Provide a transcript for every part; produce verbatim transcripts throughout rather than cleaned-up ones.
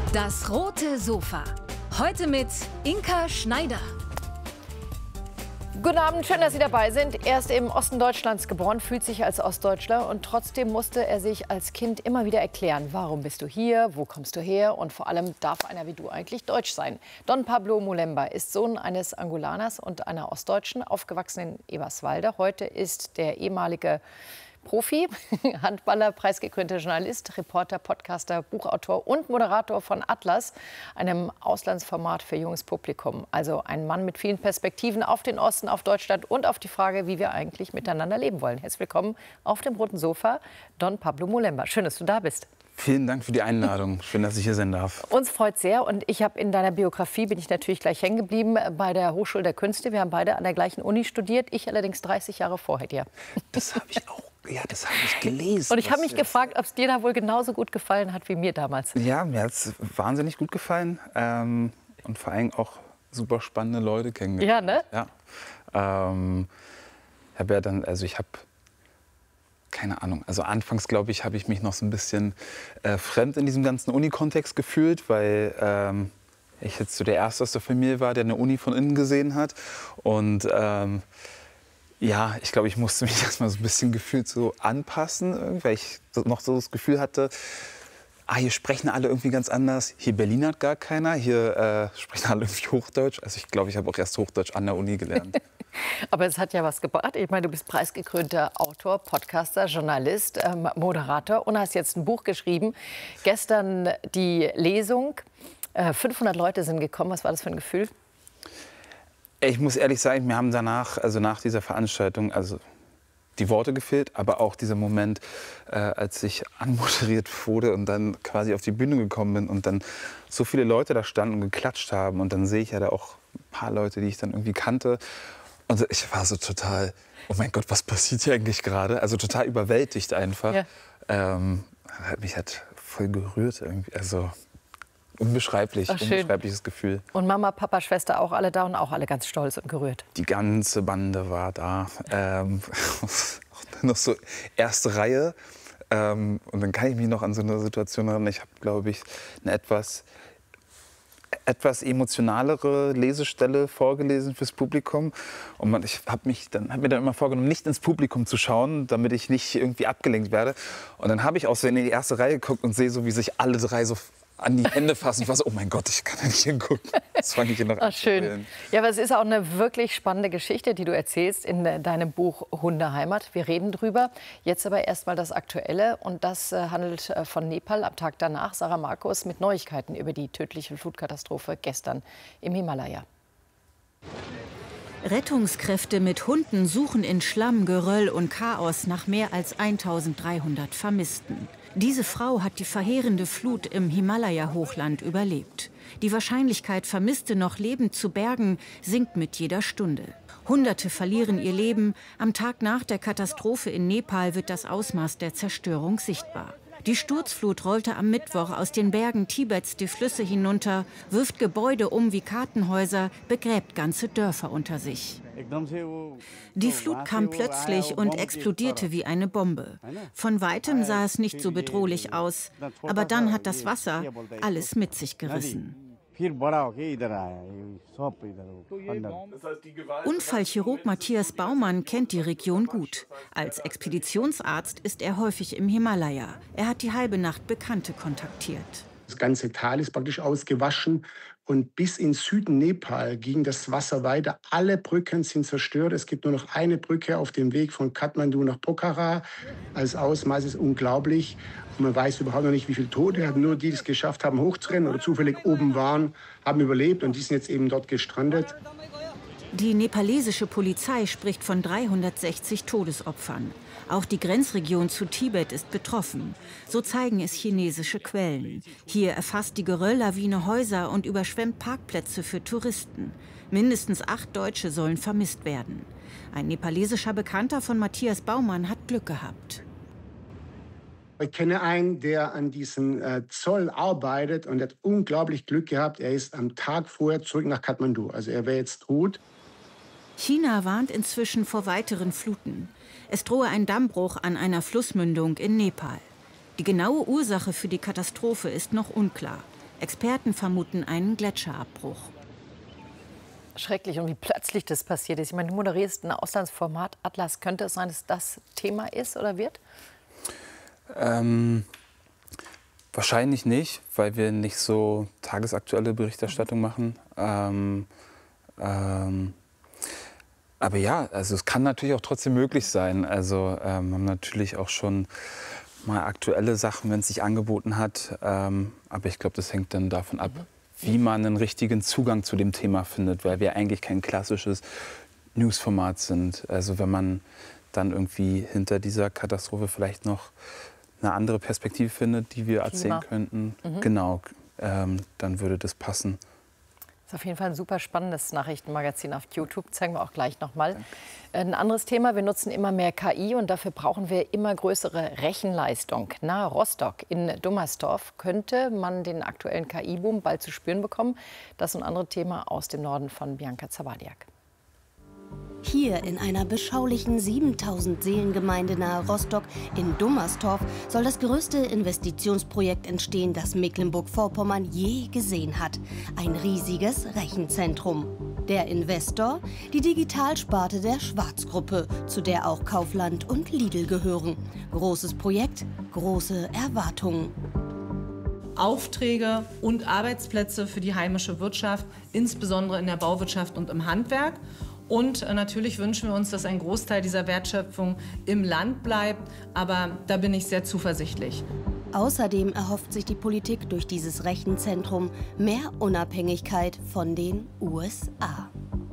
Das rote Sofa. Heute mit Inka Schneider. Guten Abend, schön, dass Sie dabei sind. Er ist im Osten Deutschlands geboren, fühlt sich als Ostdeutscher und trotzdem musste er sich als Kind immer wieder erklären, warum bist du hier, wo kommst du her und vor allem darf einer wie du eigentlich deutsch sein. Don Pablo Mulemba ist Sohn eines Angolaners und einer Ostdeutschen, aufgewachsen in Eberswalde. Heute ist der ehemalige Profi, Handballer, preisgekrönter Journalist, Reporter, Podcaster, Buchautor und Moderator von Atlas, einem Auslandsformat für junges Publikum. Also ein Mann mit vielen Perspektiven auf den Osten, auf Deutschland und auf die Frage, wie wir eigentlich miteinander leben wollen. Herzlich willkommen auf dem roten Sofa, Don Pablo Mulemba. Schön, dass du da bist. Vielen Dank für die Einladung. Schön, dass ich hier sein darf. Uns freut sehr. Und ich habe in deiner Biografie, bin ich natürlich gleich hängen geblieben, bei der Hochschule der Künste. Wir haben beide an der gleichen Uni studiert. Ich allerdings dreißig Jahre vorher dir. Das habe ich auch. Ja, das habe ich gelesen. Und ich habe mich gefragt, ob es dir da wohl genauso gut gefallen hat wie mir damals. Ja, mir hat es wahnsinnig gut gefallen. Ähm, und vor allem auch super spannende Leute kennengelernt. Ja, ne? Ja. Ähm, habe ja dann, also ich habe keine Ahnung. Also anfangs, glaube ich, habe ich mich noch so ein bisschen äh, fremd in diesem ganzen Uni-Kontext gefühlt, weil ähm, ich jetzt so der Erste aus der Familie war, der eine Uni von innen gesehen hat. Und ähm, ja, ich glaube, ich musste mich erstmal so ein bisschen gefühlt so anpassen, weil ich noch so das Gefühl hatte, ah, hier sprechen alle irgendwie ganz anders. Hier Berlin hat gar keiner, hier äh, sprechen alle irgendwie Hochdeutsch. Also ich glaube, ich habe auch erst Hochdeutsch an der Uni gelernt. Aber es hat ja was gebracht. Ich meine, du bist preisgekrönter Autor, Podcaster, Journalist, ähm, Moderator und hast jetzt ein Buch geschrieben. Gestern die Lesung. Äh, fünfhundert Leute sind gekommen. Was war das für ein Gefühl? Ich muss ehrlich sagen, mir haben danach, also nach dieser Veranstaltung, also die Worte gefehlt, aber auch dieser Moment, äh, als ich anmoderiert wurde und dann quasi auf die Bühne gekommen bin und dann so viele Leute da standen und geklatscht haben. Und dann sehe ich ja da auch ein paar Leute, die ich dann irgendwie kannte. Und ich war so total, oh mein Gott, was passiert hier eigentlich gerade? Also total überwältigt einfach. Ja. Ähm, hat mich halt voll gerührt irgendwie. Also unbeschreiblich, Ach, unbeschreibliches Gefühl. Und Mama, Papa, Schwester auch alle da und auch alle ganz stolz und gerührt. Die ganze Bande war da. Ähm, noch so erste Reihe. Ähm, und dann kann ich mich noch an so eine Situation erinnern. Ich habe, glaube ich, eine etwas, etwas emotionalere Lesestelle vorgelesen fürs Publikum. Und man, ich habe mich dann, hab mir dann immer vorgenommen, nicht ins Publikum zu schauen, damit ich nicht irgendwie abgelenkt werde. Und dann habe ich auch so in die erste Reihe geguckt und sehe so, wie sich alle drei so an die Hände fassen. Ich war so, oh mein Gott, ich kann da nicht hingucken. Das fange ich hier noch an. Ach, schön. Ja, aber es ist auch eine wirklich spannende Geschichte, die du erzählst in deinem Buch Hundeheimat. Wir reden drüber. Jetzt aber erst mal das Aktuelle. Und das äh, handelt äh, von Nepal. Am Tag danach Sarah Markus mit Neuigkeiten über die tödliche Flutkatastrophe gestern im Himalaya. Rettungskräfte mit Hunden suchen in Schlamm, Geröll und Chaos nach mehr als eintausenddreihundert Vermissten. Diese Frau hat die verheerende Flut im Himalaya-Hochland überlebt. Die Wahrscheinlichkeit, Vermisste noch lebend zu bergen, sinkt mit jeder Stunde. Hunderte verlieren ihr Leben. Am Tag nach der Katastrophe in Nepal wird das Ausmaß der Zerstörung sichtbar. Die Sturzflut rollte am Mittwoch aus den Bergen Tibets die Flüsse hinunter, wirft Gebäude um wie Kartenhäuser, begräbt ganze Dörfer unter sich. Die Flut kam plötzlich und explodierte wie eine Bombe. Von weitem sah es nicht so bedrohlich aus, aber dann hat das Wasser alles mit sich gerissen. Unfallchirurg Matthias Baumann kennt die Region gut. Als Expeditionsarzt ist er häufig im Himalaya. Er hat die halbe Nacht Bekannte kontaktiert. Das ganze Tal ist praktisch ausgewaschen und bis in Süden Nepal ging das Wasser weiter. Alle Brücken sind zerstört. Es gibt nur noch eine Brücke auf dem Weg von Kathmandu nach Pokhara. Das Ausmaß ist unglaublich. Und man weiß überhaupt noch nicht, wie viele Tote. Nur die, die es geschafft haben, hochzurennen oder zufällig oben waren, haben überlebt und die sind jetzt eben dort gestrandet. Die nepalesische Polizei spricht von dreihundertsechzig Todesopfern. Auch die Grenzregion zu Tibet ist betroffen. So zeigen es chinesische Quellen. Hier erfasst die Gerölllawine Häuser und überschwemmt Parkplätze für Touristen. Mindestens acht Deutsche sollen vermisst werden. Ein nepalesischer Bekannter von Matthias Baumann hat Glück gehabt. Ich kenne einen, der an diesem äh, Zoll arbeitet und hat unglaublich Glück gehabt. Er ist am Tag vorher zurück nach Kathmandu. Also er wäre jetzt tot. China warnt inzwischen vor weiteren Fluten. Es drohe ein Dammbruch an einer Flussmündung in Nepal. Die genaue Ursache für die Katastrophe ist noch unklar. Experten vermuten einen Gletscherabbruch. Schrecklich, und wie plötzlich das passiert ist. Ich meine, du moderierst ein Auslandsformat, Atlas. Könnte es sein, dass das Thema ist oder wird? Ähm, wahrscheinlich nicht, weil wir nicht so tagesaktuelle Berichterstattung machen. Ähm, ähm, aber ja, also es kann natürlich auch trotzdem möglich sein. Also ähm, wir haben natürlich auch schon mal aktuelle Sachen, wenn es sich angeboten hat. Ähm, aber ich glaube, das hängt dann davon ab, wie man einen richtigen Zugang zu dem Thema findet, weil wir eigentlich kein klassisches Newsformat sind. Also wenn man dann irgendwie hinter dieser Katastrophe vielleicht noch eine andere Perspektive findet, die wir erzählen könnten, mhm. genau, ähm, dann würde das passen. Das ist auf jeden Fall ein super spannendes Nachrichtenmagazin auf YouTube. Zeigen wir auch gleich noch mal. Ein anderes Thema, wir nutzen immer mehr K I und dafür brauchen wir immer größere Rechenleistung. Nahe Rostock in Dummersdorf könnte man den aktuellen K I-Boom bald zu spüren bekommen. Das und andere Thema aus dem Norden von Bianca Zawadiak. Hier in einer beschaulichen siebentausend Seelengemeinde nahe Rostock in Dummersdorf soll das größte Investitionsprojekt entstehen, das Mecklenburg-Vorpommern je gesehen hat. Ein riesiges Rechenzentrum. Der Investor? Die Digitalsparte der Schwarz-Gruppe, zu der auch Kaufland und Lidl gehören. Großes Projekt, große Erwartungen. Aufträge und Arbeitsplätze für die heimische Wirtschaft, insbesondere in der Bauwirtschaft und im Handwerk. Und natürlich wünschen wir uns, dass ein Großteil dieser Wertschöpfung im Land bleibt. Aber da bin ich sehr zuversichtlich. Außerdem erhofft sich die Politik durch dieses Rechenzentrum mehr Unabhängigkeit von den U S A.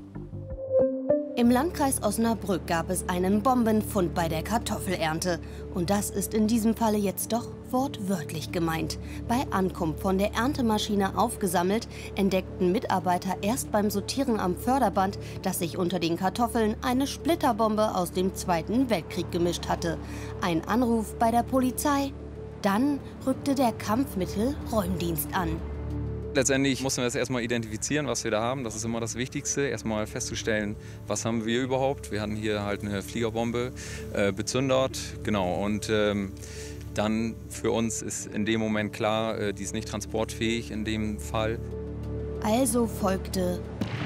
Im Landkreis Osnabrück gab es einen Bombenfund bei der Kartoffelernte. Und das ist in diesem Falle jetzt doch wortwörtlich gemeint. Bei Ankunft von der Erntemaschine aufgesammelt, entdeckten Mitarbeiter erst beim Sortieren am Förderband, dass sich unter den Kartoffeln eine Splitterbombe aus dem Zweiten Weltkrieg gemischt hatte. Ein Anruf bei der Polizei. Dann rückte der Kampfmittelräumdienst an. Letztendlich mussten wir das erstmal identifizieren, was wir da haben. Das ist immer das Wichtigste. Erstmal festzustellen, was haben wir überhaupt. Wir hatten hier halt eine Fliegerbombe äh, bezündert. Genau. Und ähm, dann für uns ist in dem Moment klar, äh, die ist nicht transportfähig in dem Fall. Also folgte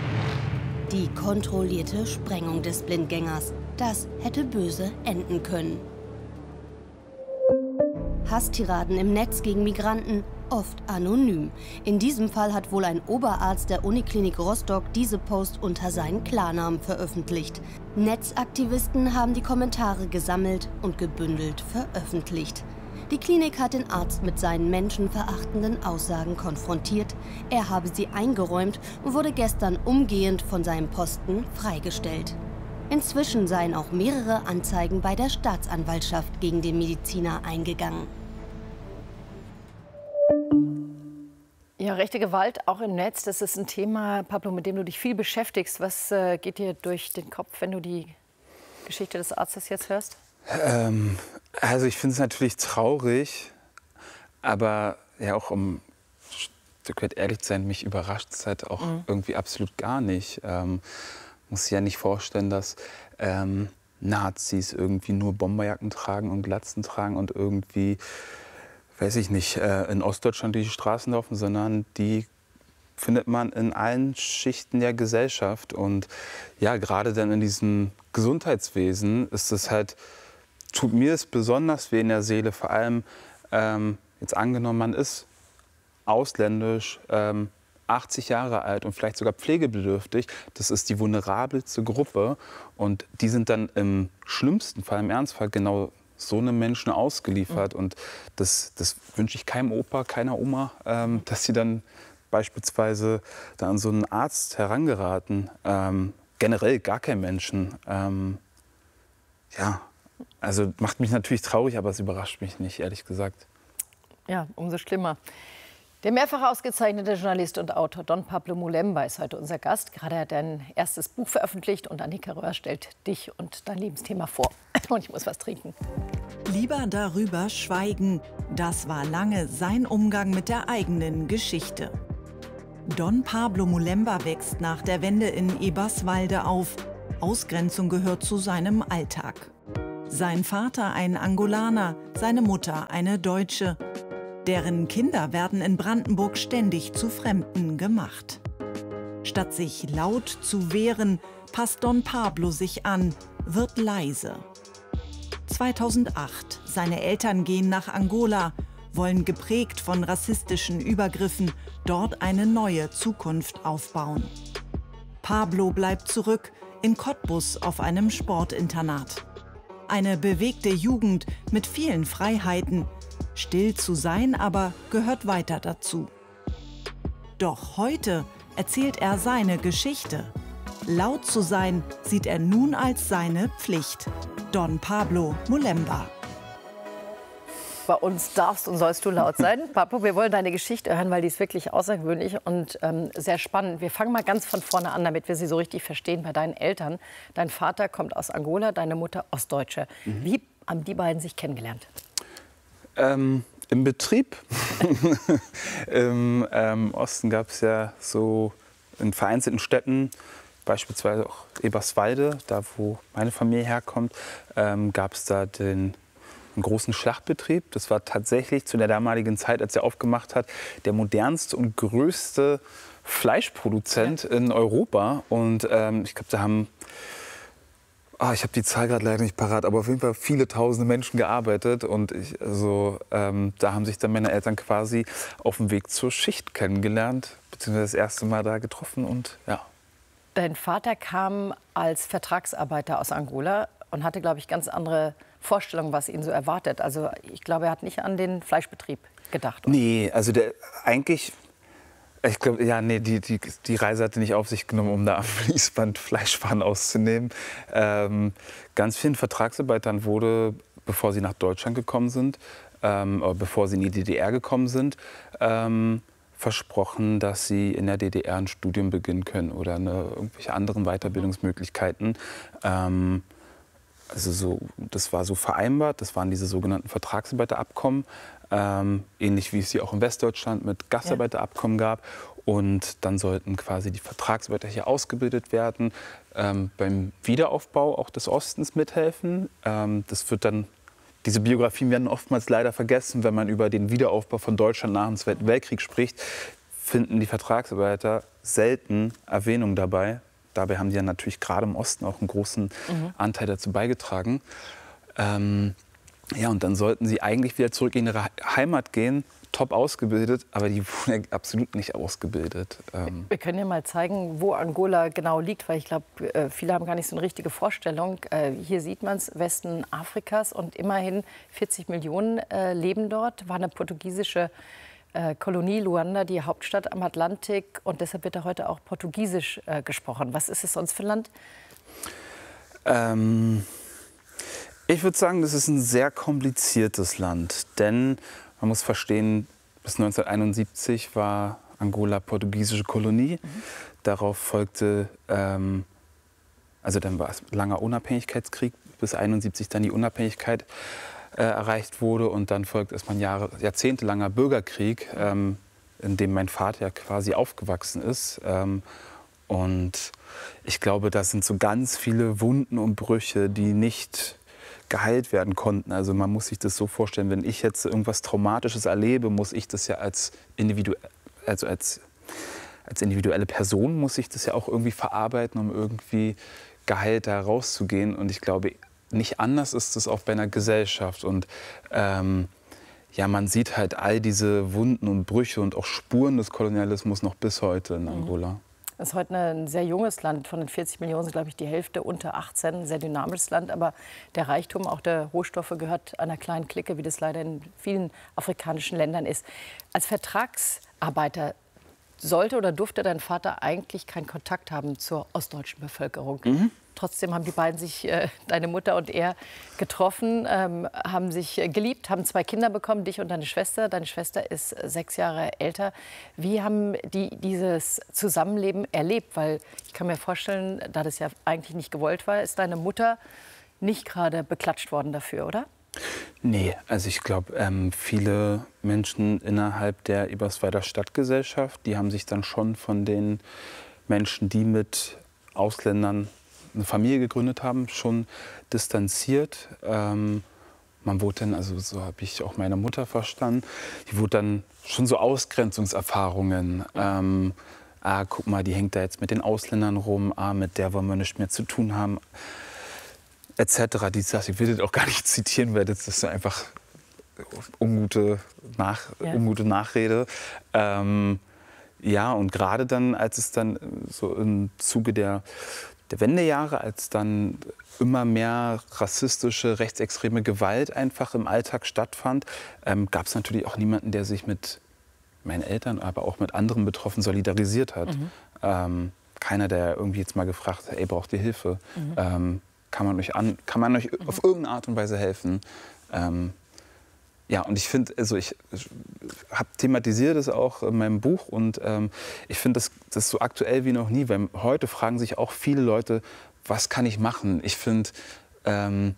die kontrollierte Sprengung des Blindgängers. Das hätte böse enden können. Hasstiraden im Netz gegen Migranten, oft anonym. In diesem Fall hat wohl ein Oberarzt der Uniklinik Rostock diese Post unter seinen Klarnamen veröffentlicht. Netzaktivisten haben die Kommentare gesammelt und gebündelt veröffentlicht. Die Klinik hat den Arzt mit seinen menschenverachtenden Aussagen konfrontiert. Er habe sie eingeräumt und wurde gestern umgehend von seinem Posten freigestellt. Inzwischen seien auch mehrere Anzeigen bei der Staatsanwaltschaft gegen den Mediziner eingegangen. Ja, rechte Gewalt auch im Netz, das ist ein Thema, Pablo, mit dem du dich viel beschäftigst. Was äh, geht dir durch den Kopf, wenn du die Geschichte des Arztes jetzt hörst? Ähm, also ich finde es natürlich traurig, aber ja auch um ein Stück weit ehrlich zu sein, mich überrascht es halt auch mhm. irgendwie absolut gar nicht. Ähm, muss sich ja nicht vorstellen, dass ähm, Nazis irgendwie nur Bomberjacken tragen und Glatzen tragen und irgendwie, weiß ich nicht, äh, in Ostdeutschland durch die Straßen laufen, sondern die findet man in allen Schichten der Gesellschaft. Und ja, gerade dann in diesem Gesundheitswesen ist es halt, tut mir es besonders weh in der Seele, vor allem ähm, jetzt angenommen, man ist ausländisch, ähm, achtzig Jahre alt und vielleicht sogar pflegebedürftig. Das ist die vulnerabelste Gruppe und die sind dann im schlimmsten Fall, im Ernstfall genau so einem Menschen ausgeliefert. Mhm. Und das, das wünsche ich keinem Opa, keiner Oma, ähm, dass sie dann beispielsweise da an so einen Arzt herangeraten. Ähm, generell gar kein Menschen. Ähm, ja, also macht mich natürlich traurig, aber es überrascht mich nicht, ehrlich gesagt. Ja, umso schlimmer. Der mehrfach ausgezeichnete Journalist und Autor Don Pablo Mulemba ist heute unser Gast. Gerade hat er ein erstes Buch veröffentlicht und Annika Röhr stellt dich und dein Lebensthema vor. Und ich muss was trinken. Lieber darüber schweigen. Das war lange sein Umgang mit der eigenen Geschichte. Don Pablo Mulemba wächst nach der Wende in Eberswalde auf. Ausgrenzung gehört zu seinem Alltag. Sein Vater ein Angolaner, seine Mutter eine Deutsche. Deren Kinder werden in Brandenburg ständig zu Fremden gemacht. Statt sich laut zu wehren, passt Don Pablo sich an, wird leise. zweitausendacht, seine Eltern gehen nach Angola, wollen geprägt von rassistischen Übergriffen dort eine neue Zukunft aufbauen. Pablo bleibt zurück in Cottbus auf einem Sportinternat. Eine bewegte Jugend mit vielen Freiheiten. Still zu sein aber gehört weiter dazu. Doch heute erzählt er seine Geschichte. Laut zu sein sieht er nun als seine Pflicht. Don Pablo Mulemba. Bei uns darfst und sollst du laut sein. Pablo, wir wollen deine Geschichte hören, weil die ist wirklich außergewöhnlich und ähm, sehr spannend. Wir fangen mal ganz von vorne an, damit wir sie so richtig verstehen. Bei deinen Eltern. Dein Vater kommt aus Angola, deine Mutter Ostdeutsche. Mhm. Wie haben die beiden sich kennengelernt? Ähm, Im Betrieb. Im ähm, Osten gab es ja so in vereinzelten Städten, beispielsweise auch Eberswalde, da wo meine Familie herkommt, ähm, gab es da den einen großen Schlachtbetrieb. Das war tatsächlich zu der damaligen Zeit, als er aufgemacht hat, der modernste und größte Fleischproduzent ja. in Europa. Und ähm, ich glaube, da haben, oh, ich habe die Zahl gerade leider nicht parat, aber auf jeden Fall viele tausende Menschen gearbeitet. Und ich, also, ähm, da haben sich dann meine Eltern quasi auf dem Weg zur Schicht kennengelernt, beziehungsweise das erste Mal da getroffen. Und, ja. Dein Vater kam als Vertragsarbeiter aus Angola und hatte, glaube ich, ganz andere Vorstellung, was ihn so erwartet. Also ich glaube, er hat nicht an den Fleischbetrieb gedacht. Oder? Nee, also der eigentlich, ich glaube, ja, nee, die, die, die Reise hatte nicht auf sich genommen, um da am Fließband Fleischwaren auszunehmen. Ähm, ganz vielen Vertragsarbeitern wurde, bevor sie nach Deutschland gekommen sind, ähm, oder bevor sie in die D D R gekommen sind, ähm, versprochen, dass sie in der D D R ein Studium beginnen können oder eine, irgendwelche anderen Weiterbildungsmöglichkeiten. Ähm, Also so, das war so vereinbart, das waren diese sogenannten Vertragsarbeiterabkommen, ähm, ähnlich wie es sie auch in Westdeutschland mit Gastarbeiterabkommen gab. Und dann sollten quasi die Vertragsarbeiter hier ausgebildet werden, ähm, beim Wiederaufbau auch des Ostens mithelfen. Ähm, das wird dann, diese Biografien werden oftmals leider vergessen, wenn man über den Wiederaufbau von Deutschland nach dem Zweiten Weltkrieg spricht, finden die Vertragsarbeiter selten Erwähnung dabei. Dabei haben die ja natürlich gerade im Osten auch einen großen mhm. Anteil dazu beigetragen. Ähm, ja, und dann sollten sie eigentlich wieder zurück in ihre Heimat gehen, top ausgebildet, aber die wurden absolut nicht ausgebildet. Ähm. Wir können ja mal zeigen, wo Angola genau liegt, weil ich glaube, viele haben gar nicht so eine richtige Vorstellung. Hier sieht man es, Westen Afrikas, und immerhin vierzig Millionen leben dort. War eine portugiesische Kolonie, Luanda, die Hauptstadt am Atlantik, und deshalb wird da heute auch Portugiesisch äh, gesprochen. Was ist es sonst für ein Land? Ähm, ich würde sagen, das ist ein sehr kompliziertes Land, denn man muss verstehen, bis neunzehnhunderteinundsiebzig war Angola portugiesische Kolonie. Mhm. Darauf folgte, ähm, also dann war es ein langer Unabhängigkeitskrieg, bis einundsiebzig dann die Unabhängigkeit Äh, erreicht wurde, und dann folgt erstmal ein Jahre, jahrzehntelanger Bürgerkrieg, ähm, in dem mein Vater ja quasi aufgewachsen ist. Ähm, und ich glaube, das sind so ganz viele Wunden und Brüche, die nicht geheilt werden konnten. Also man muss sich das so vorstellen, wenn ich jetzt irgendwas Traumatisches erlebe, muss ich das ja als, individu also als, als individuelle Person, muss ich das ja auch irgendwie verarbeiten, um irgendwie geheilt da rauszugehen. Und ich glaube, nicht anders ist es auch bei einer Gesellschaft. Und ähm, ja, man sieht halt all diese Wunden und Brüche und auch Spuren des Kolonialismus noch bis heute in Angola. Das ist heute ein sehr junges Land. Von den vierzig Millionen sind, glaube ich, die Hälfte unter achtzehn. Ein sehr dynamisches Land. Aber der Reichtum auch der Rohstoffe gehört einer kleinen Clique, wie das leider in vielen afrikanischen Ländern ist. Als Vertragsarbeiter sollte oder durfte dein Vater eigentlich keinen Kontakt haben zur ostdeutschen Bevölkerung. Mhm. Trotzdem haben die beiden sich, äh, deine Mutter und er, getroffen, ähm, haben sich äh, geliebt, haben zwei Kinder bekommen, dich und deine Schwester. Deine Schwester ist äh, sechs Jahre älter. Wie haben die dieses Zusammenleben erlebt? Weil ich kann mir vorstellen, da das ja eigentlich nicht gewollt war, ist deine Mutter nicht gerade beklatscht worden dafür, oder? Nee, also ich glaube, ähm, viele Menschen innerhalb der Eberswalder Stadtgesellschaft, die haben sich dann schon von den Menschen, die mit Ausländern eine Familie gegründet haben, schon distanziert. Ähm, man wurde dann, also so habe ich auch meine Mutter verstanden, die wurde dann schon so Ausgrenzungserfahrungen. Ähm, ah, guck mal, die hängt da jetzt mit den Ausländern rum, ah, mit der wollen wir nichts mehr zu tun haben, et cetera. Die sagt, ich will das auch gar nicht zitieren, weil das ist einfach ungute, Nach ja. ungute Nachrede. Ähm, ja, und gerade dann, als es dann so im Zuge der, der Wendejahre, als dann immer mehr rassistische, rechtsextreme Gewalt einfach im Alltag stattfand, ähm, gab es natürlich auch niemanden, der sich mit meinen Eltern, aber auch mit anderen Betroffenen solidarisiert hat. Mhm. Ähm, keiner, der irgendwie jetzt mal gefragt hat, ey, braucht ihr Hilfe? Mhm. Ähm, kann man euch, an, kann man euch mhm. auf irgendeine Art und Weise helfen? Ähm, ja, und ich finde, also ich, ich habe thematisiert das auch in meinem Buch und ähm, ich finde, das, das ist so aktuell wie noch nie, weil heute fragen sich auch viele Leute, was kann ich machen? Ich finde ähm,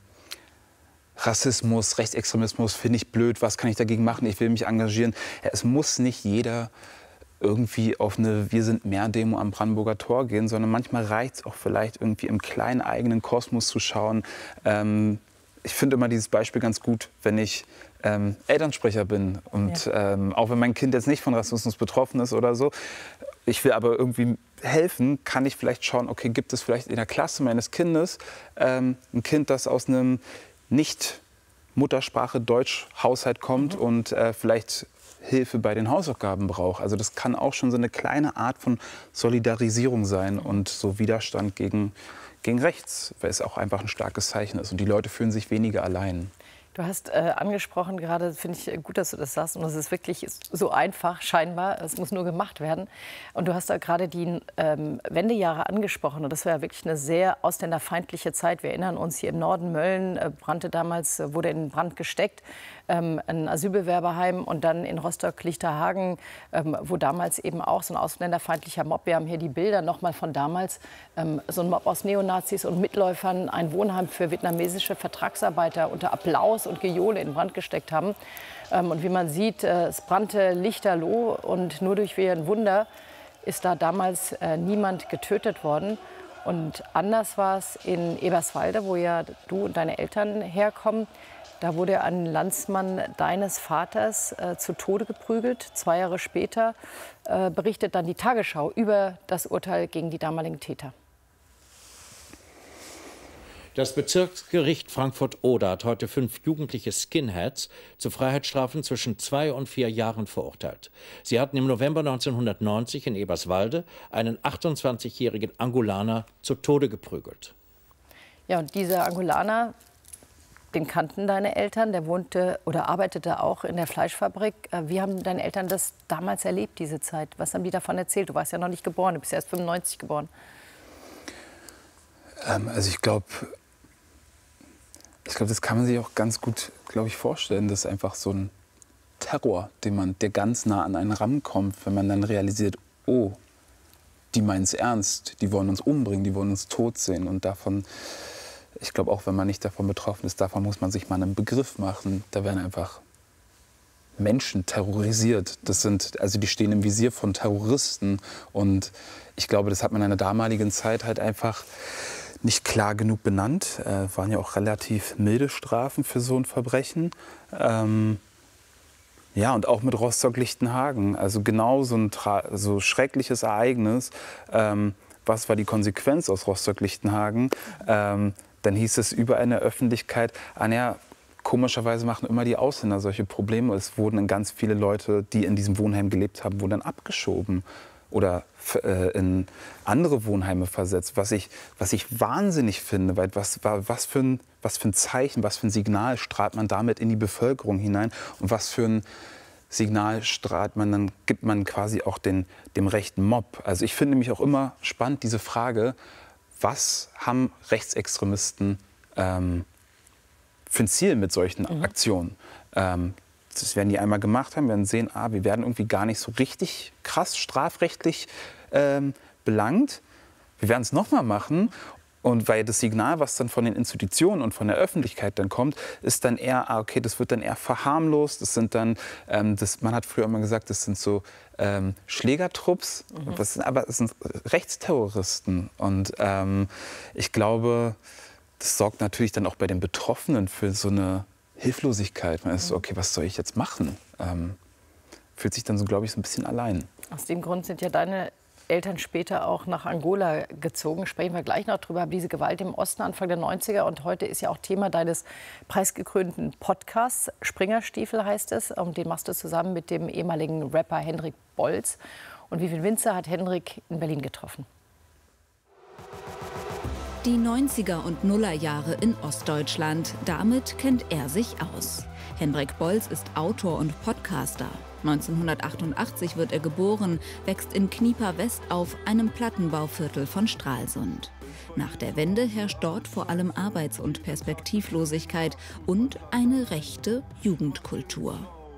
Rassismus, Rechtsextremismus finde ich blöd, was kann ich dagegen machen? Ich will mich engagieren. Ja, es muss nicht jeder irgendwie auf eine Wir sind mehr Demo am Brandenburger Tor gehen, sondern manchmal reicht es auch vielleicht irgendwie im kleinen eigenen Kosmos zu schauen. Ähm, ich finde immer dieses Beispiel ganz gut, wenn ich ähm, Elternsprecher bin und ja. ähm, auch wenn mein Kind jetzt nicht von Rassismus betroffen ist oder so, ich will aber irgendwie helfen, kann ich vielleicht schauen, okay, gibt es vielleicht in der Klasse meines Kindes ähm, ein Kind, das aus einem nicht Muttersprache Deutsch Haushalt kommt mhm. und äh, vielleicht Hilfe bei den Hausaufgaben braucht. Also das kann auch schon so eine kleine Art von Solidarisierung sein und so Widerstand gegen, gegen rechts, weil es auch einfach ein starkes Zeichen ist und die Leute fühlen sich weniger allein. Du hast äh, angesprochen, gerade finde ich gut, dass du das sagst, und es ist wirklich so einfach, scheinbar, es muss nur gemacht werden. Und du hast da gerade die ähm, Wendejahre angesprochen und das war ja wirklich eine sehr ausländerfeindliche Zeit. Wir erinnern uns, hier im Norden Mölln äh, brannte damals, äh, wurde in Brand gesteckt, ähm, ein Asylbewerberheim und dann in Rostock-Lichterhagen, ähm, wo damals eben auch so ein ausländerfeindlicher Mob, wir haben hier die Bilder nochmal von damals, ähm, so ein Mob aus Neonazis und Mitläufern, ein Wohnheim für vietnamesische Vertragsarbeiter unter Applaus und Gejohle in Brand gesteckt haben. Ähm, und wie man sieht, äh, es brannte lichterloh und nur durch ein Wunder ist da damals äh, niemand getötet worden. Und anders war es in Eberswalde, wo ja du und deine Eltern herkommen. Da wurde ein Landsmann deines Vaters äh, zu Tode geprügelt. Zwei Jahre später äh, berichtet dann die Tagesschau über das Urteil gegen die damaligen Täter. Das Bezirksgericht Frankfurt-Oder hat heute fünf jugendliche Skinheads zu Freiheitsstrafen zwischen zwei und vier Jahren verurteilt. Sie hatten im November neunzehnhundertneunzig in Eberswalde einen achtundzwanzigjährigen Angolaner zu Tode geprügelt. Ja, und dieser Angolaner, den kannten deine Eltern, der wohnte oder arbeitete auch in der Fleischfabrik. Wie haben deine Eltern das damals erlebt, diese Zeit? Was haben die davon erzählt? Du warst ja noch nicht geboren, du bist ja erst fünfundneunzig geboren. Ähm, also ich glaube, ich glaube, das kann man sich auch ganz gut, glaube ich, vorstellen. Das ist einfach so ein Terror, den man, der ganz nah an einen rankommt, wenn man dann realisiert, oh, die meinen es ernst, die wollen uns umbringen, die wollen uns tot sehen. Und davon, ich glaube auch, wenn man nicht davon betroffen ist, davon muss man sich mal einen Begriff machen. Da werden einfach Menschen terrorisiert. Das sind, also die stehen im Visier von Terroristen. Und ich glaube, das hat man in der damaligen Zeit halt einfach nicht klar genug benannt. Äh, waren ja auch relativ milde Strafen für so ein Verbrechen. Ähm, ja, und auch mit Rostock-Lichtenhagen. Also genau so ein so schreckliches Ereignis. Ähm, was war die Konsequenz aus Rostock-Lichtenhagen? Ähm, dann hieß es überall in der Öffentlichkeit, ah, ja, komischerweise machen immer die Ausländer solche Probleme. Es wurden dann ganz viele Leute, die in diesem Wohnheim gelebt haben, wurden dann abgeschoben oder äh, in andere Wohnheime versetzt, was ich, was ich wahnsinnig finde, weil was, was, für ein, was für ein Zeichen, was für ein Signal strahlt man damit in die Bevölkerung hinein und was für ein Signal strahlt man, dann gibt man quasi auch den, dem rechten Mob. Also ich finde mich auch immer spannend, diese Frage, was haben Rechtsextremisten ähm, für ein Ziel mit solchen mhm. Aktionen? Ähm, Das werden die einmal gemacht haben, werden sehen, ah, wir werden irgendwie gar nicht so richtig krass strafrechtlich ähm, belangt. Wir werden es nochmal machen. Und weil das Signal, was dann von den Institutionen und von der Öffentlichkeit dann kommt, ist dann eher, ah, okay, das wird dann eher verharmlost. Das sind dann, ähm, das, man hat früher immer gesagt, das sind so ähm, Schlägertrupps. Mhm. Das sind, aber es sind Rechtsterroristen. Und ähm, ich glaube, das sorgt natürlich dann auch bei den Betroffenen für so eine Hilflosigkeit. Man ist so, okay, was soll ich jetzt machen? Ähm, fühlt sich dann so, glaube ich, so ein bisschen allein. Aus dem Grund sind ja deine Eltern später auch nach Angola gezogen. Sprechen wir gleich noch drüber. Diese Gewalt im Osten Anfang der neunziger. Und heute ist ja auch Thema deines preisgekrönten Podcasts. Springerstiefel heißt es. Und den machst du zusammen mit dem ehemaligen Rapper Hendrik Bolz. Und Vivian Winzer hat Hendrik in Berlin getroffen. Die neunziger und Nullerjahre in Ostdeutschland. Damit kennt er sich aus. Hendrik Bolz ist Autor und Podcaster. neunzehnhundertachtundachtzig wird er geboren, wächst in Knieper West auf, einem Plattenbauviertel von Stralsund. Nach der Wende herrscht dort vor allem Arbeits- und Perspektivlosigkeit und eine rechte Jugendkultur.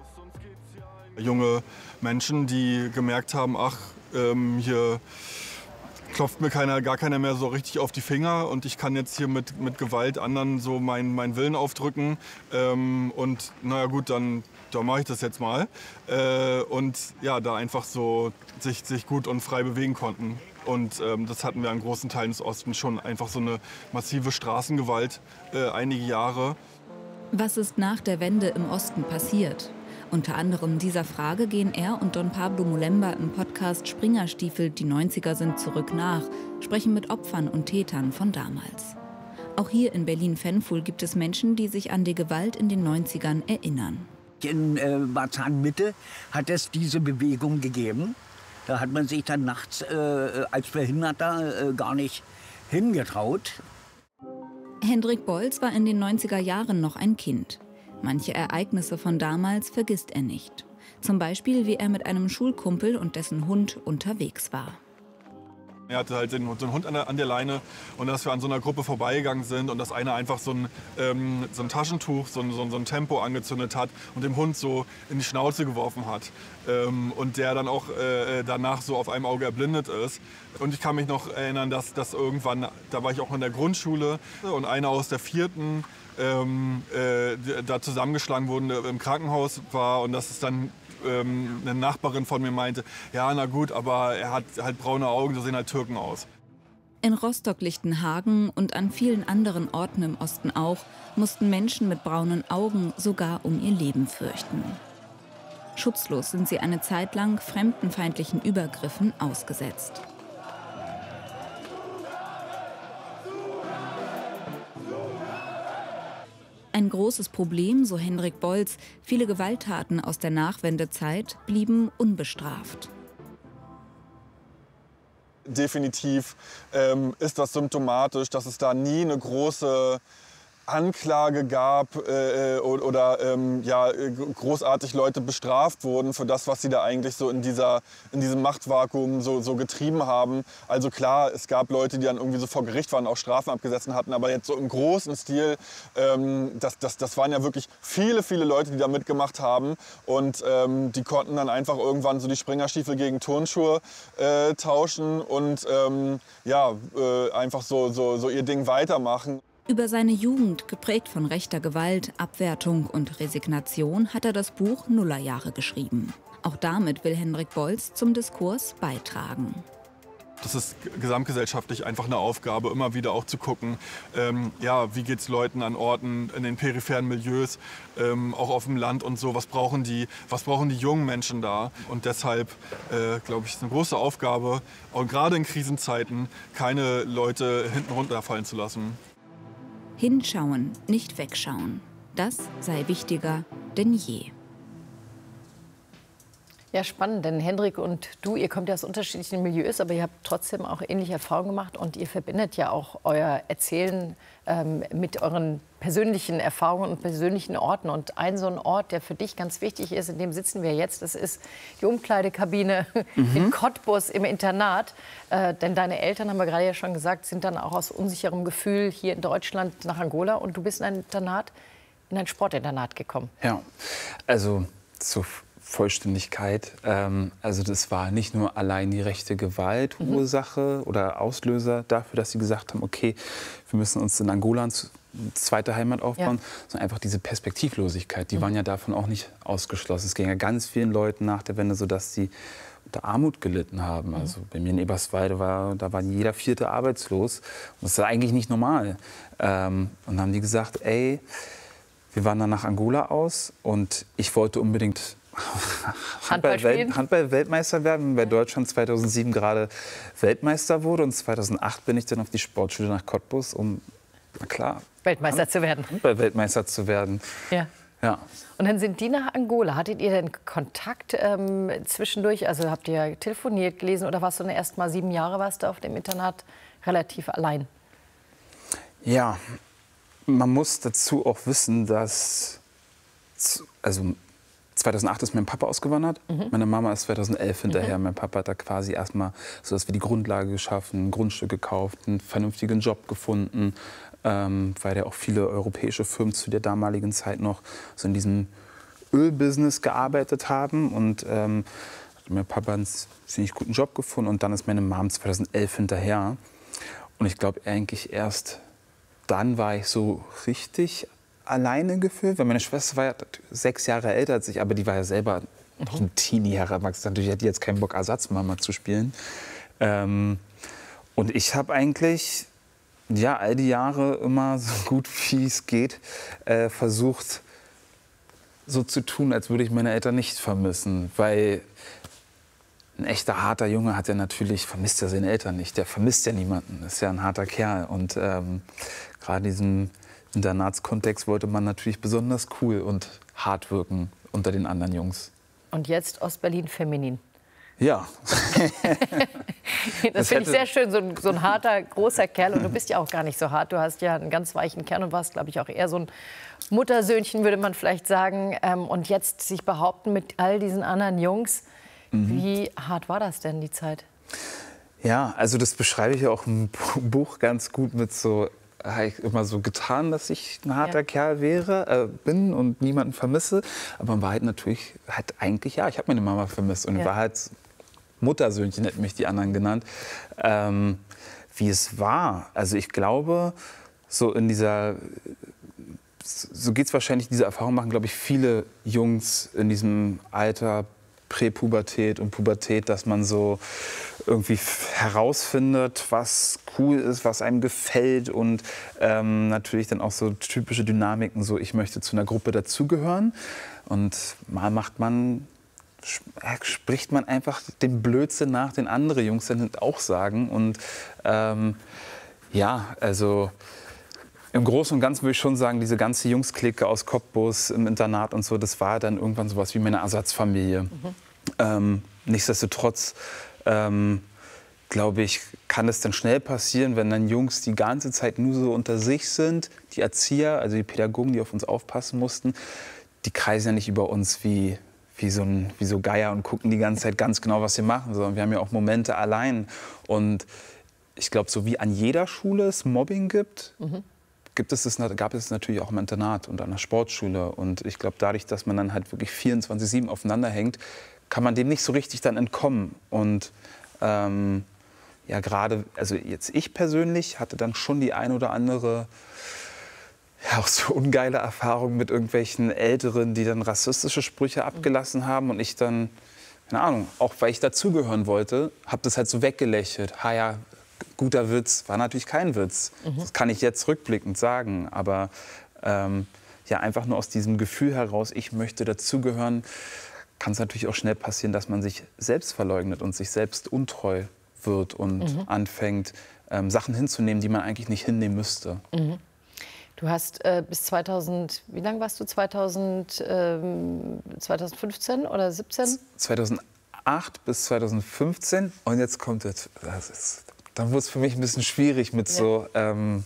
Junge Menschen, die gemerkt haben, ach, ähm, hier klopft mir keiner, gar keiner mehr so richtig auf die Finger und ich kann jetzt hier mit, mit Gewalt anderen so meinen mein Willen aufdrücken. Ähm, und naja gut, dann, dann mache ich das jetzt mal. Äh, und ja, da einfach so sich, sich gut und frei bewegen konnten. Und ähm, das hatten wir an großen Teilen des Ostens schon, einfach so eine massive Straßengewalt äh, einige Jahre. Was ist nach der Wende im Osten passiert? Unter anderem dieser Frage gehen er und Don Pablo Molemba im Podcast Springerstiefel, die neunziger sind zurück nach, sprechen mit Opfern und Tätern von damals. Auch hier in Berlin-Fennfuhl gibt es Menschen, die sich an die Gewalt in den neunzigern erinnern. In äh, Marzahn-Mitte hat es diese Bewegung gegeben. Da hat man sich dann nachts äh, als Behinderter äh, gar nicht hingetraut. Hendrik Bolz war in den neunziger Jahren noch ein Kind. Manche Ereignisse von damals vergisst er nicht. Zum Beispiel, wie er mit einem Schulkumpel und dessen Hund unterwegs war. Er hatte halt den, so einen Hund an der, an der Leine und dass wir an so einer Gruppe vorbeigegangen sind und dass einer einfach so ein, ähm, so ein Taschentuch, so ein, so, ein, so ein Tempo angezündet hat und dem Hund so in die Schnauze geworfen hat. Ähm, und der dann auch äh, danach so auf einem Auge erblindet ist. Und ich kann mich noch erinnern, dass, dass irgendwann, da war ich auch in der Grundschule und einer aus der vierten ähm, äh, da zusammengeschlagen wurde, im Krankenhaus war und dass es dann ähm, eine Nachbarin von mir meinte, ja na gut, aber er hat halt braune Augen, so sehen halt Türken aus. In Rostock-Lichtenhagen und an vielen anderen Orten im Osten auch mussten Menschen mit braunen Augen sogar um ihr Leben fürchten. Schutzlos sind sie eine Zeit lang fremdenfeindlichen Übergriffen ausgesetzt. Ein großes Problem, so Hendrik Bolz, viele Gewalttaten aus der Nachwendezeit blieben unbestraft. Definitiv ähm, ist das symptomatisch, dass es da nie eine große Anklage gab äh, oder, oder ähm, ja, großartig Leute bestraft wurden für das, was sie da eigentlich so in, dieser, in diesem Machtvakuum so, so getrieben haben. Also klar, es gab Leute, die dann irgendwie so vor Gericht waren, auch Strafen abgesessen hatten, aber jetzt so im großen Stil, ähm, das, das, das waren ja wirklich viele, viele Leute, die da mitgemacht haben und ähm, die konnten dann einfach irgendwann so die Springerstiefel gegen Turnschuhe äh, tauschen und ähm, ja, äh, einfach so, so, so ihr Ding weitermachen. Über seine Jugend, geprägt von rechter Gewalt, Abwertung und Resignation, hat er das Buch Nullerjahre geschrieben. Auch damit will Hendrik Bolz zum Diskurs beitragen. Das ist gesamtgesellschaftlich einfach eine Aufgabe, immer wieder auch zu gucken, ähm, ja, wie geht es Leuten an Orten, in den peripheren Milieus, ähm, auch auf dem Land und so, was brauchen die, was brauchen die jungen Menschen da? Und deshalb, äh, glaube ich, ist eine große Aufgabe, auch gerade in Krisenzeiten, keine Leute hinten runterfallen zu lassen. Hinschauen, nicht wegschauen. Das sei wichtiger denn je. Ja, spannend, denn Hendrik und du, ihr kommt ja aus unterschiedlichen Milieus, aber ihr habt trotzdem auch ähnliche Erfahrungen gemacht und ihr verbindet ja auch euer Erzählen ähm, mit euren persönlichen Erfahrungen und persönlichen Orten. Und ein so ein Ort, der für dich ganz wichtig ist, in dem sitzen wir jetzt, das ist die Umkleidekabine mhm. in Cottbus im Internat. Äh, denn deine Eltern, haben wir gerade ja schon gesagt, sind dann auch aus unsicherem Gefühl hier in Deutschland nach Angola und du bist in ein Internat, in ein Sportinternat gekommen. Ja, also zu Vollständigkeit. Ähm, also das war nicht nur allein die rechte Gewalt mhm. Ursache oder Auslöser dafür, dass sie gesagt haben, okay, wir müssen uns in Angola eine zweite Heimat aufbauen, ja. sondern einfach diese Perspektivlosigkeit. Die mhm. waren ja davon auch nicht ausgeschlossen. Es ging ja ganz vielen Leuten nach der Wende so, dass sie unter Armut gelitten haben. Mhm. Also bei mir in Eberswalde war, da war jeder Vierte arbeitslos. Und das ist eigentlich nicht normal. Ähm, und dann haben die gesagt, ey, wir waren dann nach Angola aus und ich wollte unbedingt Handball Handball-Weltmeister Handball werden, weil Deutschland zweitausendsieben gerade Weltmeister wurde. Und zweitausendacht bin ich dann auf die Sportschule nach Cottbus, um, na klar, Weltmeister zu werden. Handball-Weltmeister zu werden. Ja. Ja. Und dann sind die nach Angola. Hattet ihr denn Kontakt ähm, zwischendurch? Also habt ihr telefoniert, gelesen oder warst du dann erst mal sieben Jahre warst du auf dem Internat relativ allein? Ja, man muss dazu auch wissen, dass also zweitausendacht ist mein Papa ausgewandert. Mhm. Meine Mama ist zweitausendelf hinterher. Mhm. Mein Papa hat da quasi erstmal so, dass wir die Grundlage geschaffen, ein Grundstück gekauft, einen vernünftigen Job gefunden, ähm, weil ja auch viele europäische Firmen zu der damaligen Zeit noch so in diesem Ölbusiness gearbeitet haben. Und ähm, hat mein Papa einen ziemlich guten Job gefunden und dann ist meine Mom zweitausendelf hinterher. Und ich glaube eigentlich erst dann war ich so richtig alleine gefühlt, weil meine Schwester war ja sechs Jahre älter als ich, aber die war ja selber noch ein Teenie heranwachsen. Natürlich hat die jetzt keinen Bock, Ersatzmama zu spielen. Ähm, und ich habe eigentlich ja, all die Jahre immer so gut wie es geht äh, versucht, so zu tun, als würde ich meine Eltern nicht vermissen. Weil ein echter harter Junge hat ja natürlich, vermisst ja seine Eltern nicht. Der vermisst ja niemanden. Das ist ja ein harter Kerl. Und ähm, gerade diesen Internatskontext wollte man natürlich besonders cool und hart wirken unter den anderen Jungs. Und jetzt Ostberlin feminin. Ja. Das, das finde ich sehr schön, so ein, so ein harter, großer Kerl. Und du bist ja auch gar nicht so hart. Du hast ja einen ganz weichen Kern und warst, glaube ich, auch eher so ein Muttersöhnchen, würde man vielleicht sagen. Und jetzt sich behaupten mit all diesen anderen Jungs. Mhm. Wie hart war das denn, die Zeit? Ja, also das beschreibe ich ja auch im Buch ganz gut mit so, habe ich immer so getan, dass ich ein harter ja. Kerl wäre, äh, bin und niemanden vermisse. Aber in Wahrheit natürlich, halt eigentlich ja, ich habe meine Mama vermisst. Und in ja. Wahrheit Muttersöhnchen hätten mich die anderen genannt. Ähm, wie es war, also ich glaube, so in dieser, so geht es wahrscheinlich, diese Erfahrung machen, glaube ich, viele Jungs in diesem Alter, Präpubertät und Pubertät, dass man so irgendwie herausfindet, was cool ist, was einem gefällt und ähm, natürlich dann auch so typische Dynamiken, so ich möchte zu einer Gruppe dazugehören und mal macht man, spricht man einfach den Blödsinn nach, den andere Jungs dann auch sagen und ähm, ja, also im Großen und Ganzen würde ich schon sagen, diese ganze Jungs-Clique aus Cottbus im Internat und so, das war dann irgendwann sowas wie meine Ersatzfamilie. Mhm. Ähm, nichtsdestotrotz, ähm, glaube ich, kann es dann schnell passieren, wenn dann Jungs die ganze Zeit nur so unter sich sind, die Erzieher, also die Pädagogen, die auf uns aufpassen mussten, die kreisen ja nicht über uns wie, wie, so, ein, wie so Geier und gucken die ganze Zeit ganz genau, was wir machen, sondern wir haben ja auch Momente allein. Und ich glaube, so wie an jeder Schule es Mobbing gibt, mhm. Gibt es das, gab es natürlich auch im Internat und an der Sportschule. Und ich glaube, dadurch, dass man dann halt wirklich vierundzwanzig sieben aufeinander hängt, kann man dem nicht so richtig dann entkommen. Und ähm, ja, gerade, also jetzt ich persönlich hatte dann schon die ein oder andere, ja, auch so ungeile Erfahrung mit irgendwelchen Älteren, die dann rassistische Sprüche abgelassen haben. Und ich dann, keine Ahnung, auch weil ich dazugehören wollte, habe das halt so weggelächelt. Ha ja, guter Witz, war natürlich kein Witz. Mhm. Das kann ich jetzt rückblickend sagen. Aber ähm, ja, einfach nur aus diesem Gefühl heraus, ich möchte dazugehören, kann es natürlich auch schnell passieren, dass man sich selbst verleugnet und sich selbst untreu wird und mhm. anfängt, ähm, Sachen hinzunehmen, die man eigentlich nicht hinnehmen müsste. Mhm. Du hast äh, bis zweitausend, wie lange warst du? zweitausend, ähm, zweitausendfünfzehn oder siebzehn? zweitausendacht bis zweitausendfünfzehn. Und jetzt kommt jetzt, das ist, dann wurde es für mich ein bisschen schwierig mit ja. so, ähm,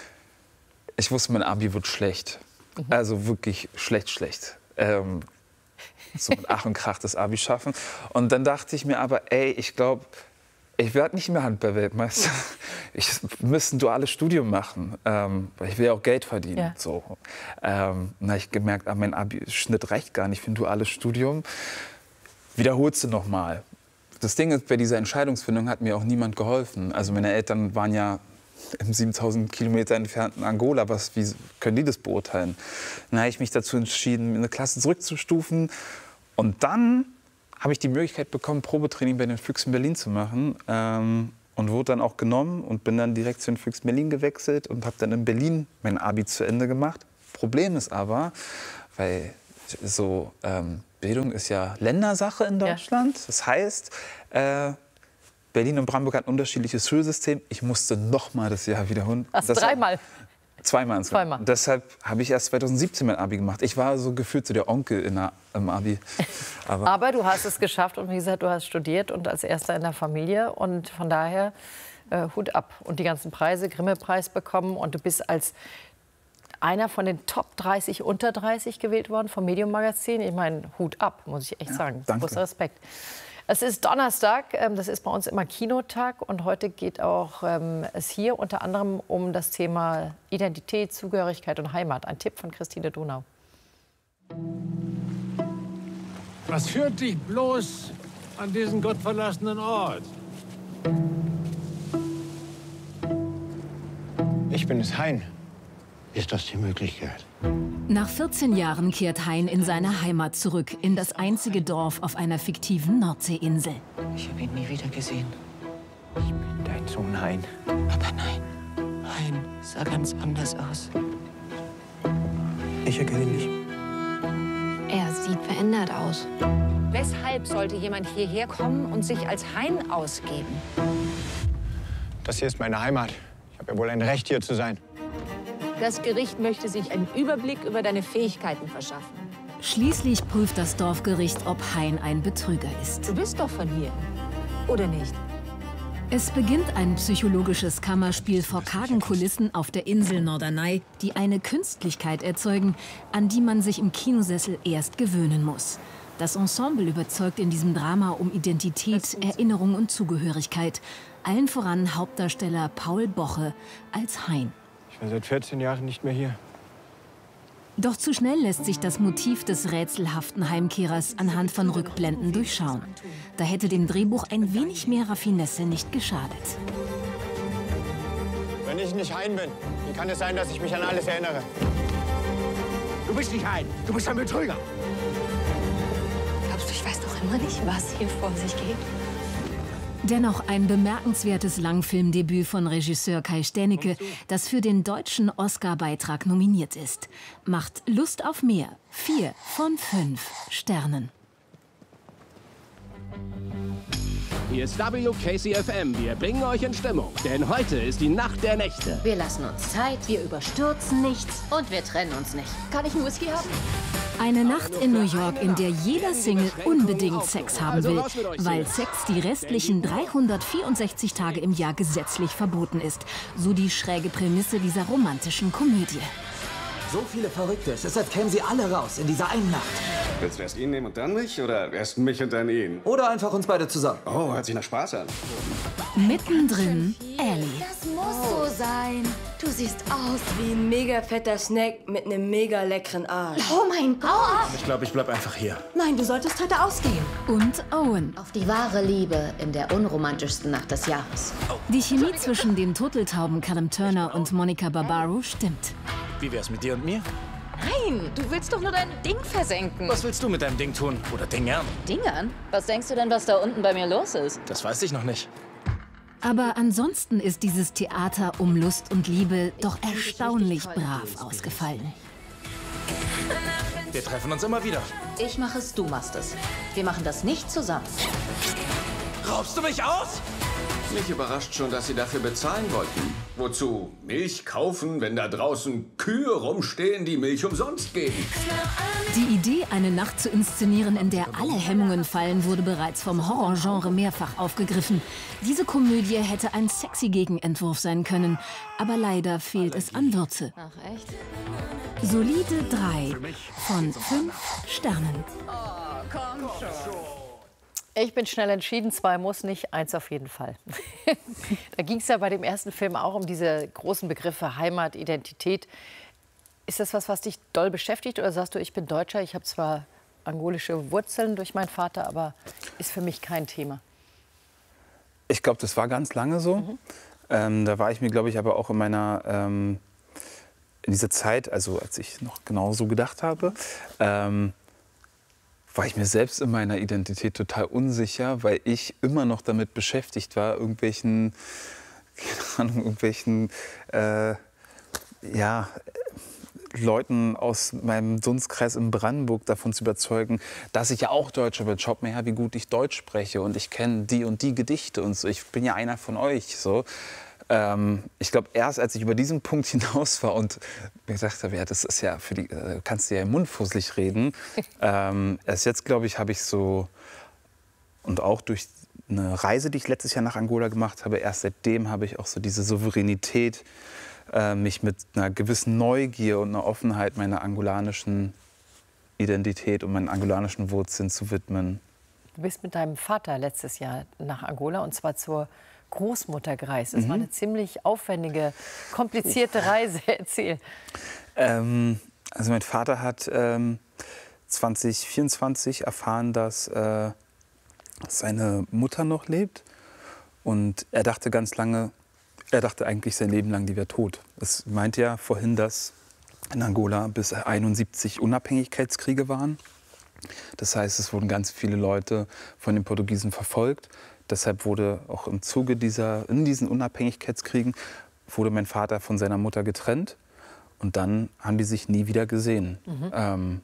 ich wusste, mein Abi wird schlecht. Mhm. Also wirklich schlecht, schlecht. Ähm, so mit Ach und Krach das Abi schaffen. Und dann dachte ich mir aber, ey, ich glaube, ich werde nicht mehr Handball-Weltmeister. Ich müsste ein duales Studium machen, ähm, weil ich will ja auch Geld verdienen. Ja. So. Ähm, dann habe ich gemerkt, ah, mein Abi-Schnitt reicht gar nicht für ein duales Studium. Wiederholst du noch mal. Das Ding ist, bei dieser Entscheidungsfindung hat mir auch niemand geholfen. Also meine Eltern waren ja im siebentausend Kilometer entfernten Angola. Was, wie können die das beurteilen? Dann habe ich mich dazu entschieden, eine Klasse zurückzustufen. Und dann habe ich die Möglichkeit bekommen, Probetraining bei den Füchsen Berlin zu machen. Ähm, und wurde dann auch genommen und bin dann direkt zu den Füchsen Berlin gewechselt und habe dann in Berlin mein Abi zu Ende gemacht. Problem ist aber, weil so ähm, Bildung ist ja Ländersache in Deutschland. Ja. Das heißt, äh, Berlin und Brandenburg hatten ein unterschiedliches Schulsystem. Ich musste noch mal das Jahr wiederholen. Ach, dreimal? Zweimal. Zweimal. Deshalb habe ich erst zweitausendsiebzehn mein Abi gemacht. Ich war so gefühlt so der Onkel in der, im Abi. Aber, Aber du hast es geschafft und wie gesagt, du hast studiert und als Erster in der Familie. Und von daher äh, Hut ab. Und die ganzen Preise, Grimme-Preis bekommen. Und du bist als einer von den Top dreißig unter dreißig gewählt worden vom Medium-Magazin. Ich meine, Hut ab, muss ich echt ja, sagen. Danke. Großer Respekt. Es ist Donnerstag, das ist bei uns immer Kinotag und heute geht auch ähm, es hier unter anderem um das Thema Identität, Zugehörigkeit und Heimat. Ein Tipp von Christine Donau. Was führt dich bloß an diesen gottverlassenen Ort? Ich bin es, Hein. Ist das die Möglichkeit? Nach vierzehn Jahren kehrt Hein in seine Heimat zurück, in das einzige Dorf auf einer fiktiven Nordseeinsel. Ich habe ihn nie wieder gesehen. Ich bin dein Sohn, Hein. Aber nein, Hein sah ganz anders aus. Ich erkenne ihn nicht. Er sieht verändert aus. Weshalb sollte jemand hierher kommen und sich als Hein ausgeben? Das hier ist meine Heimat. Ich habe ja wohl ein Recht, hier zu sein. Das Gericht möchte sich einen Überblick über deine Fähigkeiten verschaffen. Schließlich prüft das Dorfgericht, ob Hein ein Betrüger ist. Du bist doch von hier, oder nicht? Es beginnt ein psychologisches Kammerspiel vor kargen Kulissen auf der Insel Norderney, die eine Künstlichkeit erzeugen, an die man sich im Kinosessel erst gewöhnen muss. Das Ensemble überzeugt in diesem Drama um Identität, Erinnerung und Zugehörigkeit. Allen voran Hauptdarsteller Paul Boche als Hein. Ich bin seit vierzehn Jahren nicht mehr hier. Doch zu schnell lässt sich das Motiv des rätselhaften Heimkehrers anhand von Rückblenden durchschauen. Da hätte dem Drehbuch ein wenig mehr Raffinesse nicht geschadet. Wenn ich nicht Hein bin, wie kann es sein, dass ich mich an alles erinnere? Du bist nicht Hein, du bist ein Betrüger. Glaubst du, ich weiß doch immer nicht, was hier vor sich geht? Dennoch ein bemerkenswertes Langfilmdebüt von Regisseur Kai Stänecke, das für den deutschen Oscar-Beitrag nominiert ist. Macht Lust auf mehr. Vier von fünf Sternen. Hier ist W K C F M. Wir bringen euch in Stimmung. Denn heute ist die Nacht der Nächte. Wir lassen uns Zeit, wir überstürzen nichts und wir trennen uns nicht. Kann ich einen Whisky haben? Eine Nacht in New York, in der jeder Single unbedingt Sex haben will, weil Sex die restlichen dreihundertvierundsechzig Tage im Jahr gesetzlich verboten ist. So die schräge Prämisse dieser romantischen Komödie. So viele Verrückte, deshalb kämen sie alle raus in dieser einen Nacht. Willst du erst ihn nehmen und dann mich? Oder erst mich und dann ihn? Oder einfach uns beide zusammen. Oh, hört sich nach Spaß an. Mittendrin Ellie. Das muss so sein. Du siehst aus wie ein mega fetter Snack mit einem mega leckeren Arsch. Oh mein Gott! Ich glaube, ich bleib einfach hier. Nein, du solltest heute ausgehen. Und Owen. Auf die wahre Liebe in der unromantischsten Nacht des Jahres. Die Chemie zwischen dem Turteltauben Callum Turner und Monica Barbaro stimmt. Wie wär's mit dir und mir? Nein, du willst doch nur dein Ding versenken. Was willst du mit deinem Ding tun? Oder Dingern? Dingern? Was denkst du denn, was da unten bei mir los ist? Das weiß ich noch nicht. Aber ansonsten ist dieses Theater um Lust und Liebe doch erstaunlich brav ausgefallen. Wir treffen uns immer wieder. Ich mache es, du machst es. Wir machen das nicht zusammen. Raubst du mich aus? Mich überrascht schon, dass Sie dafür bezahlen wollten. Wozu Milch kaufen, wenn da draußen Kühe rumstehen, die Milch umsonst geben? Die Idee, eine Nacht zu inszenieren, in der alle Hemmungen fallen, wurde bereits vom Horrorgenre mehrfach aufgegriffen. Diese Komödie hätte ein sexy Gegenentwurf sein können, aber leider fehlt es an Würze. Ach echt? Solide drei von fünf Sternen. Oh, komm schon. Ich bin schnell entschieden, zwei muss nicht, eins auf jeden Fall. Da ging es ja bei dem ersten Film auch um diese großen Begriffe Heimat, Identität. Ist das was, was dich doll beschäftigt oder sagst du, ich bin Deutscher, ich habe zwar angolische Wurzeln durch meinen Vater, aber ist für mich kein Thema? Ich glaube, das war ganz lange so. Mhm. Ähm, da war ich mir, glaube ich, aber auch in meiner, ähm, in dieser Zeit, also als ich noch genau so gedacht habe, ähm, war ich mir selbst in meiner Identität total unsicher, weil ich immer noch damit beschäftigt war, irgendwelchen, keine Ahnung, irgendwelchen, äh, ja, Leuten aus meinem Dunstkreis in Brandenburg davon zu überzeugen, dass ich ja auch Deutscher bin. Schaut mal her, wie gut ich Deutsch spreche und ich kenne die und die Gedichte und so. Ich bin ja einer von euch. So. Ähm, ich glaube, erst als ich über diesen Punkt hinaus war und mir gesagt habe, ja, das ist ja für die, äh, kannst du ja im Mund fusselig reden. ähm, erst jetzt, glaube ich, habe ich so, und auch durch eine Reise, die ich letztes Jahr nach Angola gemacht habe, erst seitdem habe ich auch so diese Souveränität, äh, mich mit einer gewissen Neugier und einer Offenheit meiner angolanischen Identität und meinen angolanischen Wurzeln zu widmen. Du bist mit deinem Vater letztes Jahr nach Angola, und zwar zur Großmutter gereist. Das mhm. war eine ziemlich aufwendige, komplizierte Reise. Erzähl. Ähm, also mein Vater hat ähm, zwanzig vierundzwanzig erfahren, dass äh, seine Mutter noch lebt. Und er dachte ganz lange, er dachte eigentlich sein Leben lang, die wäre tot. Es meinte ja vorhin, dass in Angola bis einundsiebzig Unabhängigkeitskriege waren. Das heißt, es wurden ganz viele Leute von den Portugiesen verfolgt. Deshalb wurde auch im Zuge dieser, in diesen Unabhängigkeitskriegen, wurde mein Vater von seiner Mutter getrennt. Und dann haben die sich nie wieder gesehen. Mhm. Ähm,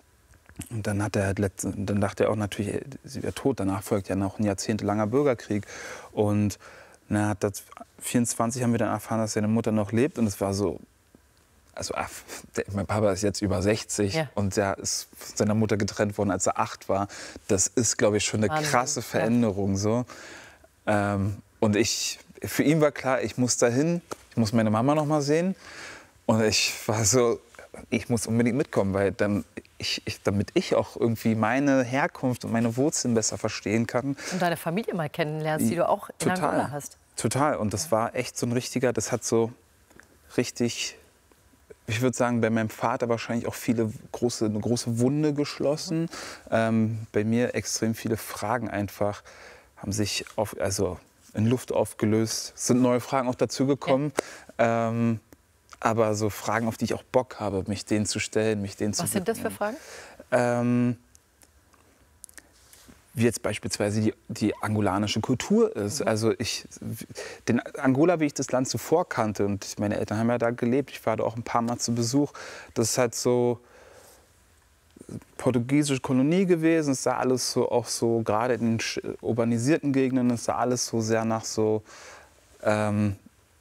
und dann, hat er, dann dachte er auch natürlich, sie wäre tot. Danach folgt ja noch ein jahrzehntelanger Bürgerkrieg. Und na, hat das vierundzwanzig haben wir dann erfahren, dass seine Mutter noch lebt. Und es war so, also der, mein Papa ist jetzt über sechzig ja. und der ist von seiner Mutter getrennt worden, als er acht war. Das ist, glaube ich, schon eine Wahnsinn. krasse Veränderung. So. Ähm, und ich, für ihn war klar, ich muss dahin, ich muss meine Mama noch mal sehen. Und ich war so, ich muss unbedingt mitkommen, weil dann ich, ich, damit ich auch irgendwie meine Herkunft und meine Wurzeln besser verstehen kann. Und deine Familie mal kennenlernst, die du auch in Total. Angola hast. Total. Und das war echt so ein richtiger, das hat so richtig, ich würde sagen, bei meinem Vater wahrscheinlich auch viele große, eine große Wunde geschlossen. Ähm, bei mir extrem viele Fragen einfach haben sich auf, also in Luft aufgelöst. Es sind neue Fragen auch dazugekommen. Ja. Ähm, aber so Fragen, auf die ich auch Bock habe, mich denen zu stellen, mich denen zu Was sind das für Fragen? Ähm, wie jetzt beispielsweise die, die angolanische Kultur ist. Mhm. Also ich, den Angola, wie ich das Land zuvor kannte, und meine Eltern haben ja da gelebt, ich war da auch ein paar Mal zu Besuch, das ist halt so portugiesische Kolonie gewesen, es sah alles so, auch so, gerade in den urbanisierten Gegenden, es sah alles so sehr nach so ähm,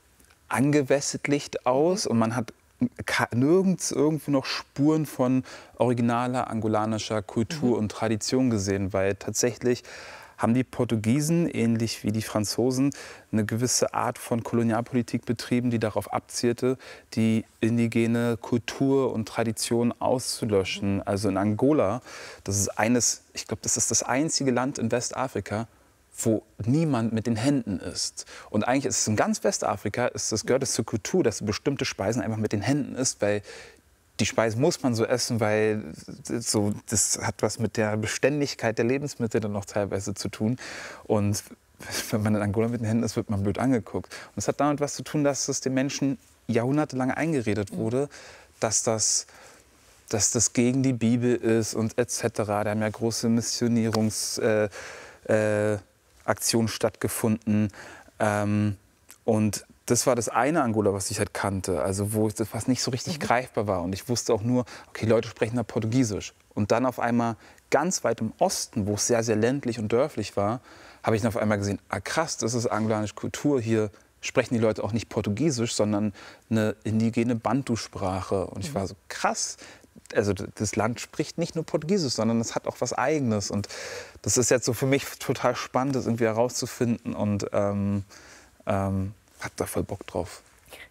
angewässert aus, und man hat nirgends irgendwo noch Spuren von originaler angolanischer Kultur mhm. und Tradition gesehen, weil tatsächlich haben die Portugiesen, ähnlich wie die Franzosen, eine gewisse Art von Kolonialpolitik betrieben, die darauf abzielte, die indigene Kultur und Tradition auszulöschen. Also in Angola, das ist eines, ich glaube, das ist das einzige Land in Westafrika, wo niemand mit den Händen isst. Und eigentlich ist es in ganz Westafrika, ist das, gehört es zur Kultur, dass du bestimmte Speisen einfach mit den Händen isst, weil die Speisen muss man so essen, weil so, das hat was mit der Beständigkeit der Lebensmittel dann noch teilweise zu tun. Und wenn man in Angola mit den Händen isst, wird man blöd angeguckt. Und es hat damit was zu tun, dass es den Menschen jahrhundertelang eingeredet wurde, dass das, dass das gegen die Bibel ist und et cetera. Da haben ja große Missionierungs... Äh, äh, Aktion stattgefunden. Ähm, und das war das eine Angola, was ich halt kannte, also wo das was nicht so richtig mhm. greifbar war. Und ich wusste auch nur, okay, Leute sprechen da Portugiesisch. Und dann auf einmal ganz weit im Osten, wo es sehr, sehr ländlich und dörflich war, habe ich dann auf einmal gesehen, ah krass, das ist angolanische Kultur. Hier sprechen die Leute auch nicht Portugiesisch, sondern eine indigene Bantu-Sprache. Und ich war so, krass. Also das Land spricht nicht nur Portugiesisch, sondern es hat auch was Eigenes. Und das ist jetzt so für mich total spannend, das irgendwie herauszufinden, und ähm, ähm, hab da voll Bock drauf.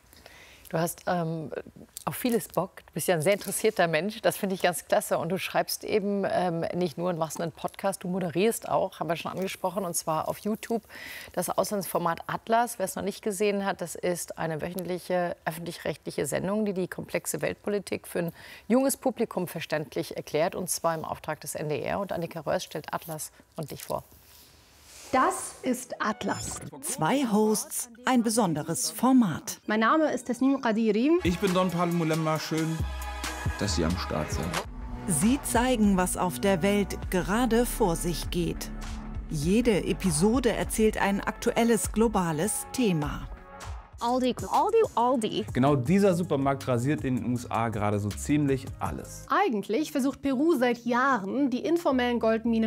Du hast ähm, auf vieles Bock. Du bist ja ein sehr interessierter Mensch. Das finde ich ganz klasse. Und du schreibst eben ähm, nicht nur und machst einen Podcast, du moderierst auch, haben wir schon angesprochen, und zwar auf YouTube. Das Auslandsformat Atlas, wer es noch nicht gesehen hat, das ist eine wöchentliche öffentlich-rechtliche Sendung, die die komplexe Weltpolitik für ein junges Publikum verständlich erklärt. Und zwar im Auftrag des N D R. Und Annika Röers stellt Atlas und dich vor. Das ist Atlas. Zwei Hosts, ein besonderes Format. Mein Name ist Tasnim Qadiri. Ich bin Don Pal Mulemma. Schön, dass Sie am Start sind. Sie zeigen, was auf der Welt gerade vor sich geht. Jede Episode erzählt ein aktuelles globales Thema. Aldi, Aldi, Aldi. Genau dieser Supermarkt rasiert in den U S A gerade so ziemlich alles. Eigentlich versucht Peru seit Jahren, die informellen Goldminen